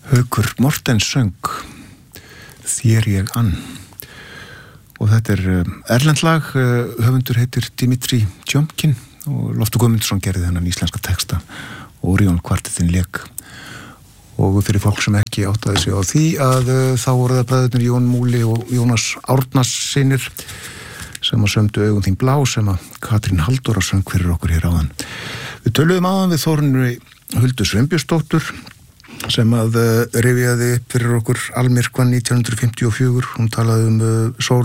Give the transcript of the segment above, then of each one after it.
Haukur Mortens söng Þér ég ann og þetta erlend lag, höfundur heitir Dimitri Tjomkin og Loftur Guðmundsson gerði þennan íslenska texta og Orion kvartetinn lék og fyrir fólk sem ekki áttaði sig á því að þá voru það bræðurnir Jón Múli og Jónas Árnasynir sem að sömdu Augum þín blá sem að Katrín Halldóra söng fyrir okkur hér áðan. Við töluðum áðan við Þórunni Huldu Sveinbjörnsdóttur sem að rifjaði upp fyrir okkur almyrkvann 1954. Hún talaði sól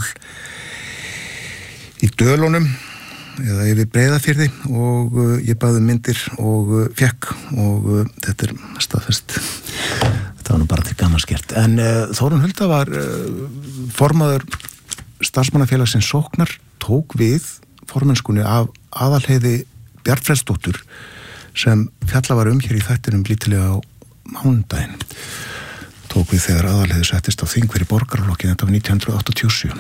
í Dölunum eða yfir Breiðafirði og ég baði myndir og fekk og þetta staðfest. Þetta var nú bara til gamans gert. En Þórunn Hulda var formaður starfsmannafélagsins Sóknar, tók við formennskunni af Aðalheiði Bjarnfreðsdóttur sem fjalla var hér í þættinum lítilega á mánudaginn. Tók við þegar Aðalheiður settist á þing fyrir borgaraflokki, þetta var 1987.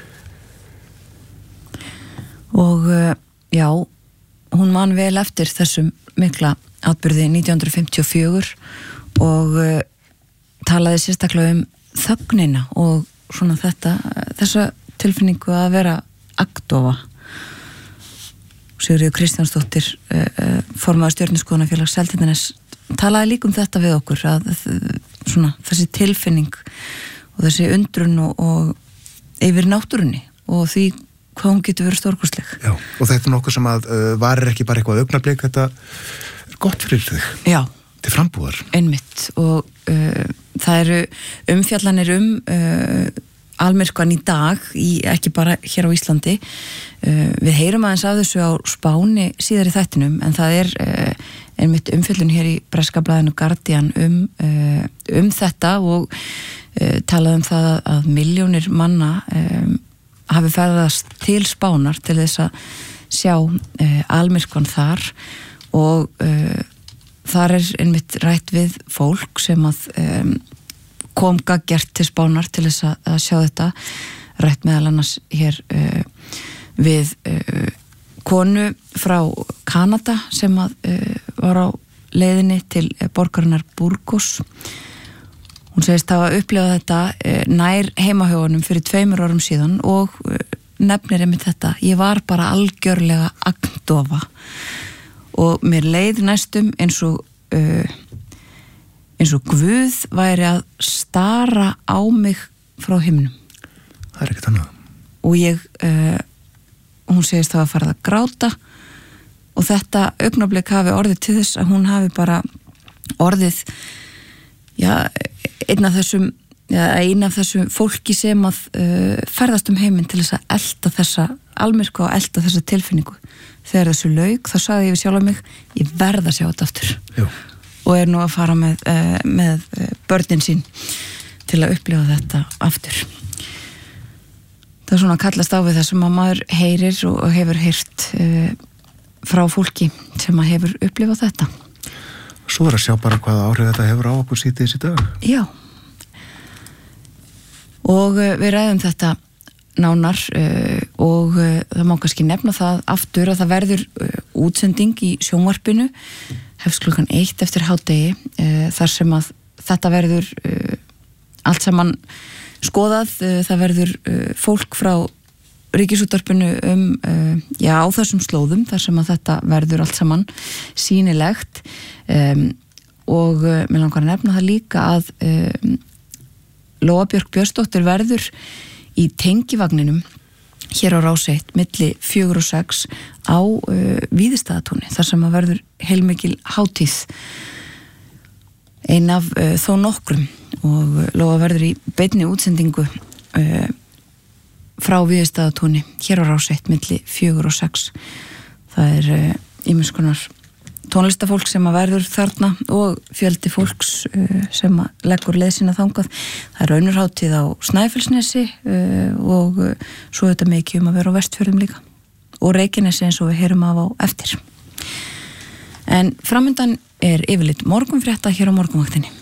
Og já, hún man vel eftir þessum mikla atburði 1954 og talaði sérstaklega þögnina og svona þessa tilfinningu að vera agndofa. Sigríður Kristjánsdóttir, formaður stjórnarskoðunarfélags Seltjarnarness, talaði líka þetta við okkur að svona þessi tilfinning og þessi undrun og yfir náttúrunni og því hvað hún getur verið stórkostleg. Já, og þetta nokkuð sem að varir ekki bara eitthvað augnablik, þetta gott fyrir þig. Já. Til frambúðar. Einmitt og það eru umfjallanir almyrkvann í dag, ekki bara hér á Íslandi. Við heyrum aðeins af þessu á Spáni síðar í þættinum, en það einmitt umfjöllun hér í breska blaðinu Guardian þetta og talaði það að milljónir manna hafi ferðast til Spánar til þess að sjá almyrkvann þar og þar einmitt rætt við fólk sem að kom gaggjart til Spánar til þess að sjá þetta, rætt meðal annars hér við konu frá Kanada sem að var á leiðinni til borgarinnar Burgos. Hún segist hafa upplifað þetta nær heimahjóðunum fyrir 2 árum síðan og nefnir einmitt þetta. Ég var bara algjörlega agndofa og mér leið næstum eins og Guð væri að stara á mig frá himnum. Það ekkert annað. Og hún segist hafa farið að gráta og þetta augnablik hafi orðið til þess að hún hafi bara orðið eina af þessum fólki sem að ferðast heiminn til þess að elta þessa almyrkva og elta þessa tilfinningu. Þegar þessu lauk, þá sagði ég við sjálf mig, ég verð að sjá þetta aftur. Jú. Og nú að fara með börnin sín til að upplifa þetta aftur. Það svona kallast á við það sem að maður heyrir og hefur heyrt frá fólki sem að hefur upplifað þetta. Svo að sjá bara hvaða áhrif þetta hefur á okkur síðdegis í dag. Já. Og við ræðum þetta nánar og það má kannski nefna það aftur að það verður útsending í sjónvarpinu hefst klukkan 1 eftir hádegi þar sem að þetta verður allt saman skoðað. Það verður fólk frá Ríkisútvarpinu á þessum slóðum þar sem að þetta verður allt saman sýnilegt og mér langar að nefna það líka að Lóa Björk Björnsdóttir verður í tengivagninum hér á Rás 1 milli 4 og 6 á Víðistaðatúni þar sem að verður heilmikil hátíð ein af þó nokkrum og Lóa verður í beinni útsendingu frá Víðistaðatúni hér á Rás 1 milli 4 og 6. Það ýmiss konar tónlistafólk sem að verður þarna og fjöldi fólks sem að leggur leið sína þangað. Það önnur hátíð á Snæfellsnesi og svo þetta mikið að vera á Vestfjörðum líka og Reykjanesi eins og við heyrum af á eftir. En framundan yfirleitt morgunfrétta hér á morgunvaktinni.